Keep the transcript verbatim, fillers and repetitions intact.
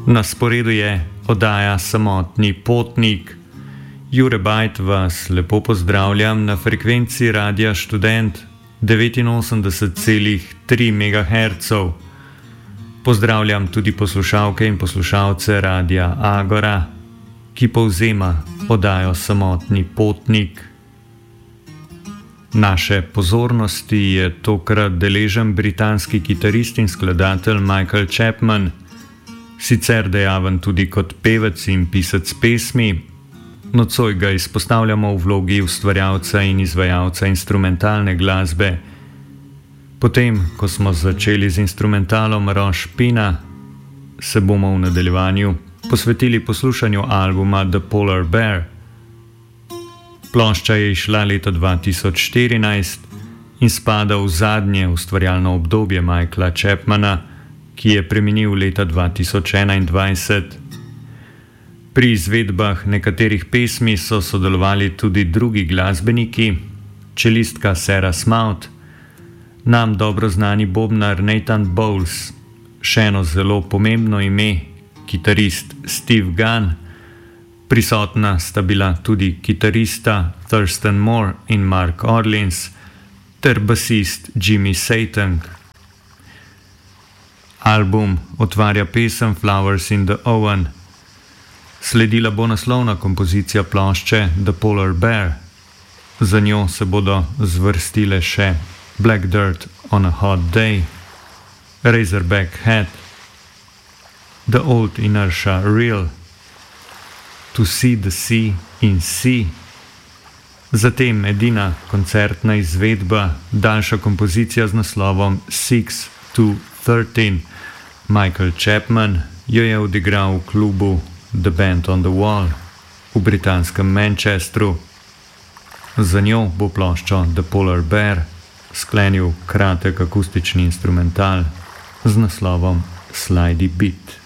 Na sporedu je oddaja Samotni potnik. Jure Bajt vas lepo pozdravljam na frekvenci Radia Študent devetinosemdeset celih tri megaherca. Pozdravljam tudi poslušalke in poslušalce Radia Agora, ki povzema oddajo Samotni potnik. Naše pozornosti je tokrat deležen britanski kitarist in skladatelj Michael Chapman, sicer dejaven tudi kot pevec in pisec pesmi. Nocoj ga izpostavljamo v vlogi ustvarjalca in izvajalca instrumentalne glasbe. Potem, ko smo začeli z instrumentalom Roš Pina, se bomo v nadaljevanju posvetili poslušanju albuma The Polar Bear. Plošča je izšla leta dva tisoč štirinajst in spada v zadnje ustvarjalno obdobje Michaela Chapmana, ki je preminil leta dva tisoč enaindvajset. Pri izvedbah nekaterih pesmi so sodelovali tudi drugi glasbeniki, čelistka Sarah Smout, nam dobro znani bobnar Nathan Bowles, še eno zelo pomembno ime, kitarist Steve Gunn, prisotna sta bila tudi kitarista Thurston Moore in Mark Orleans ter basist Jimmy Satang. Album otvarja pesem Flowers in the Oven. Sledila bo naslovna kompozicija plošče The Polar Bear. Za njo se bodo zvrstile še Black Dirt on a Hot Day, Razorback Head, The Old Inertia Reel, To See the Sea in Sea. Zatem edina koncertna izvedba, daljša kompozicija z naslovom Six to Thirteen. Michael Chapman jo je odigral v klubu The Band on the Wall v britanskem Manchesteru. Za njo bo ploščo The Polar Bear sklenil kratek akustični instrumental z naslovom Slidey Beat.